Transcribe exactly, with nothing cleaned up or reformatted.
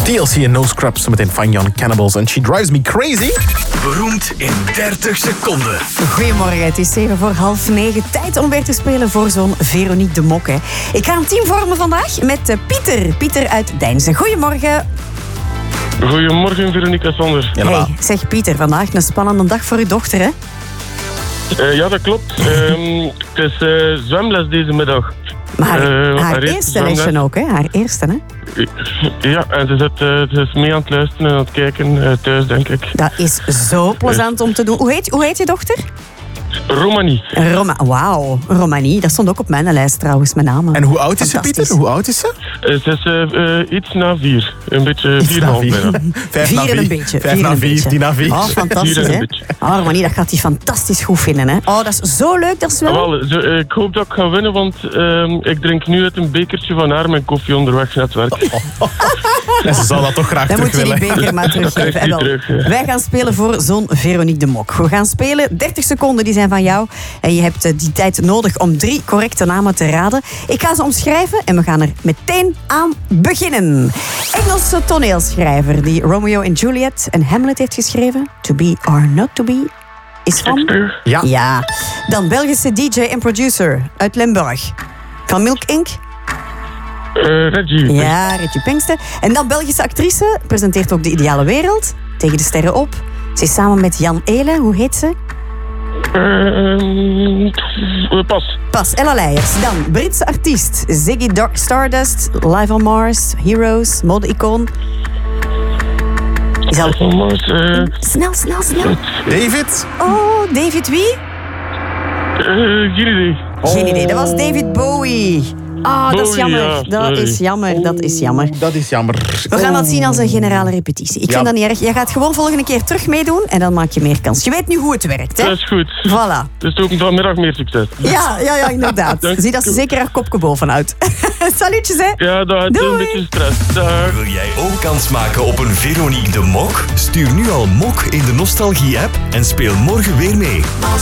T L C en No Scrubs, meteen Fine Young Cannibals en She Drives Me Crazy. Beroemd in dertig seconden. Goedemorgen, het is zeven voor half negen. Tijd om weer te spelen voor zo'n Veronique de Mok. Hè. Ik ga een team vormen vandaag met uh, Pieter. Pieter uit Deinzen. Goedemorgen. Goedemorgen, Veronique en Sander. Hey, zeg Pieter, vandaag een spannende dag voor uw dochter, hè? Uh, ja, dat klopt. Um, het is uh, zwemles deze middag. Maar haar, uh, haar, haar eerste lesje ook, hè? Haar eerste, hè? Ja, en ze, zit, uh, ze is mee aan het luisteren en aan het kijken uh, thuis, denk ik. Dat is zo plezant om te doen. Hoe heet, hoe heet je dochter? Romani. Roma, Wauw, Romani. Dat stond ook op mijn lijst trouwens, mijn naam. En hoe oud is ze, Pieter? Hoe oud is ze? Uh, ze is uh, uh, iets na vier. Een beetje vier en half bijna. Vijf vier en een beetje. Vijf na vier, tien na vier. Oh, fantastisch, hè? Oh, Romani, dat gaat hij fantastisch goed vinden, hè? Oh, dat is zo leuk, dat is wel... Wel, zo, uh, ik hoop dat ik ga winnen, want uh, ik drink nu uit een bekertje van haar mijn koffie onderweg naar het werk. Oh. En ze zal dat toch graag Dan terug willen. Dan moet je die beker maar teruggeven. En wel, terug, ja. Wij gaan spelen voor zo'n Veronique de Mok. We gaan spelen, dertig seconden, die zijn van jou. En je hebt die tijd nodig om drie correcte namen te raden. Ik ga ze omschrijven en we gaan er meteen aan beginnen. Engelse toneelschrijver die Romeo en Juliet en Hamlet heeft geschreven. To be or not to be is van... Ja. Ja. Dan Belgische D J en producer uit Limburg. Van Milk Incorporated. Uh, Reggie. Ja, Reggie Pinkster. En dan Belgische actrice, presenteert ook De Ideale Wereld. Tegen de sterren op. Ze is samen met Jan Eelen. Hoe heet ze? Uh, pas. Pas, Ella Leijers. Dan Britse artiest. Ziggy Dark Stardust, Live on Mars, Heroes, mode-icoon. Is al... on Mars, uh... Snel, snel, snel. David. Oh, David wie? Uh, geen idee. Geen idee, dat was David Bowie. Ah, oh, dat is jammer. Ja, dat is jammer, dat is jammer. Dat is jammer. We gaan dat zien als een generale repetitie. Ik ja. vind dat niet erg. Jij gaat gewoon volgende keer terug meedoen en dan maak je meer kans. Je weet nu hoe het werkt, hè? Dat is goed. Voilà. Dus ook vanmiddag meer succes. Ja, ja, ja, inderdaad. Zie dat ze zeker haar kopje bovenuit. Salutjes, hè? Ja, dat is een beetje stress. Dag. Wil jij ook kans maken op een Veronique de Mok? Stuur nu al Mok in de Nostalgie-app en speel morgen weer mee.